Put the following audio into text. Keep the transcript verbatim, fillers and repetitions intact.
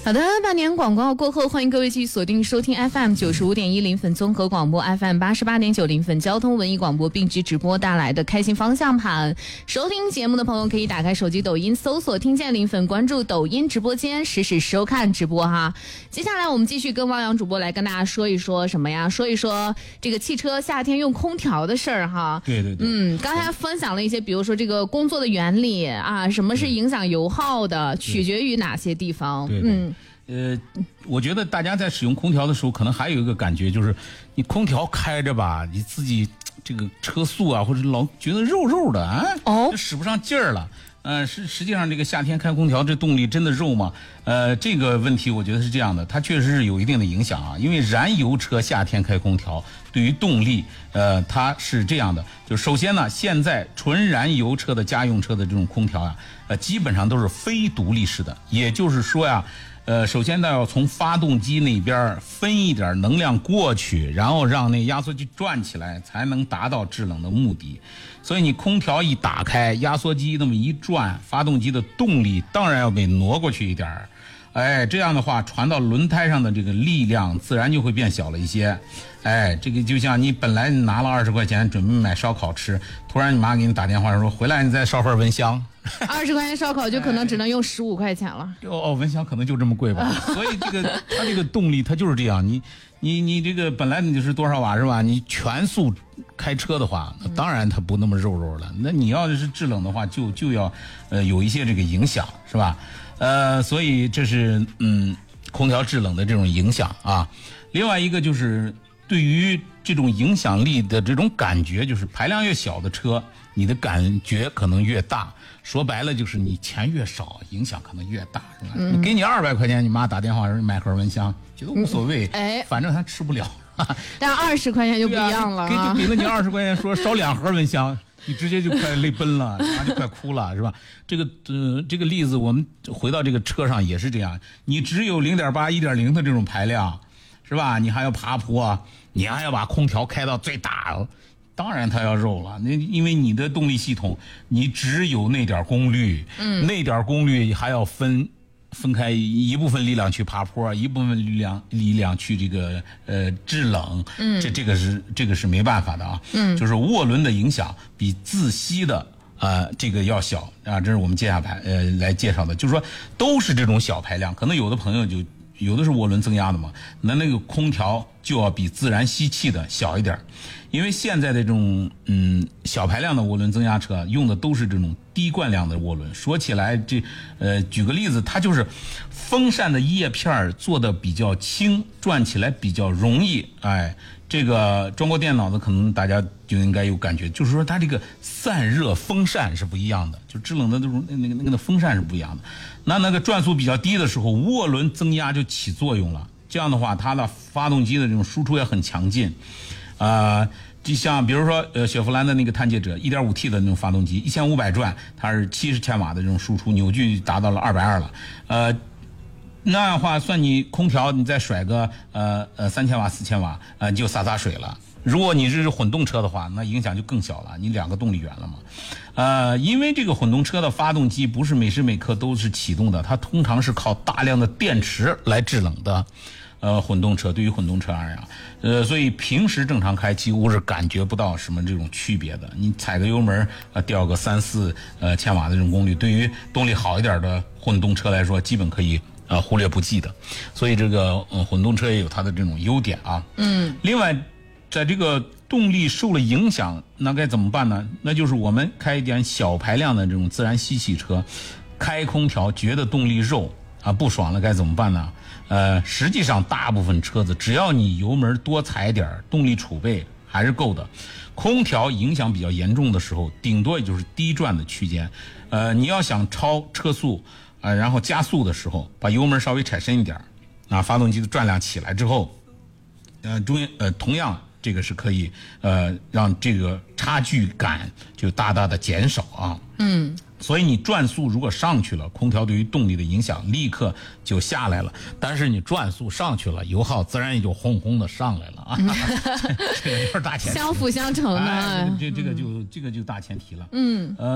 好的，半年广告过后，欢迎各位继续锁定收听 F M 九十五点一临汾综合广播 ，F M 八十八点九临汾交通文艺广播并机直播带来的开心方向盘。收听节目的朋友可以打开手机抖音搜索听见临汾，关注抖音直播间，实时收看直播哈。接下来我们继续跟汪洋主播来跟大家说一说什么呀？说一说这个汽车夏天用空调的事儿哈。 对对对。 嗯，刚才分享了一些，比如说这个工作的原理啊，什么是影响油耗的，取决于哪些地方？ 对对对嗯。 呃，我觉得大家在使用空调的时候，可能还有一个感觉，就是你空调开着吧，你自己这个车速啊，或者老觉得肉肉的啊， 哦， 就使不上劲儿了。呃，实实际上这个夏天开空调，这动力真的肉吗？呃，这个问题我觉得是这样的，它确实是有一定的影响啊。因为燃油车夏天开空调，对于动力，呃，它是这样的，就首先呢，现在纯燃油车的家用车的这种空调呀，呃，基本上都是非独立式的，也就是说呀。呃，首先呢，要从发动机那边分一点能量过去，然后让那压缩机转起来，才能达到制冷的目的。所以你空调一打开，压缩机那么一转，发动机的动力当然要被挪过去一点儿。哎，这样的话，传到轮胎上的这个力量自然就会变小了一些。哎，这个就像你本来拿了二十块钱准备买烧烤吃，突然你妈给你打电话说回来你再烧份蚊香。 二十块钱烧烤就可能只能用十五块钱了。 哦，蚊香可能就这么贵吧。所以这个它这个动力它就是这样，你你你这个本来你就是多少瓦是吧？你全速开车的话，当然它不那么肉肉了。那你要是制冷的话，就就要呃有一些这个影响是吧？呃，所以这是嗯空调制冷的这种影响啊。另外一个就是对于这种影响力的这种感觉，就是排量越小的车，你的感觉可能越大。说白了就是你钱越少，影响可能越大，是吧？嗯、你给你二百块钱，你妈打电话说买盒蚊香，觉得无所谓， 嗯、哎， 反正他吃不了。 但二十块钱就不一样了、啊， 给就给了你二十块钱，说烧两盒蚊香，你直接就快泪奔了，你妈就快哭了，是吧？这个呃这个例子，我们回到这个车上也是这样，你只有零点八、一点零的这种排量，是吧？你还要爬坡，你还要把空调开到最大。当然它要肉了，那因为你的动力系统，你只有那点功率，嗯，那点功率还要分分开一部分力量去爬坡，一部分力量力量去这个呃制冷，嗯，这这个是这个是没办法的啊，嗯，就是涡轮的影响比自吸的呃这个要小啊，这是我们接下来呃来介绍的，就是说都是这种小排量，可能有的朋友就有的是涡轮增压的嘛，那那个空调就要比自然吸气的小一点。因为现在的这种嗯小排量的涡轮增压车用的都是这种低惯量的涡轮，说起来这呃举个例子，它就是风扇的叶片做的比较轻，转起来比较容易。哎，这个装过电脑的可能大家就应该有感觉，就是说它这个散热风扇是不一样的，就制冷的那种那个那个风扇是不一样的。那那个转速比较低的时候，涡轮增压就起作用了，这样的话它的发动机的这种输出也很强劲。呃，就像比如说，呃，雪佛兰的那个探界者 一点五 T 的那种发动机，一千五百转，它是七十千瓦的这种输出，扭矩达到了二百二了。呃，那样的话，算你空调你再甩个呃呃三千瓦、四千瓦，呃，就洒洒水了。如果你是混动车的话，那影响就更小了，你两个动力源了嘛。呃，因为这个混动车的发动机不是每时每刻都是启动的，它通常是靠大量的电池来制冷的。呃，混动车对于混动车而言，呃，所以平时正常开几乎是感觉不到什么这种区别的。你踩个油门，呃，掉个三四呃千瓦的这种功率，对于动力好一点的混动车来说，基本可以呃忽略不计的。所以这个呃混动车也有它的这种优点啊。嗯。另外，在这个动力受了影响，那该怎么办呢？那就是我们开一点小排量的这种自然吸气车，开空调觉得动力肉啊不爽了，该怎么办呢？呃，实际上大部分车子只要你油门多踩点，动力储备还是够的。空调影响比较严重的时候，顶多也就是低转的区间。呃，你要想超车速，呃，然后加速的时候，把油门稍微踩深一点，啊，发动机的转量起来之后，呃，中呃同样这个是可以呃让这个差距感就大大的减少啊。嗯。所以你转速如果上去了，空调对于动力的影响立刻就下来了。但是你转速上去了，油耗自然也就轰轰的上来了啊！这个就是大前提， 相辅相成的。 哎、这这个就、嗯、这个就大前提了。嗯，呃。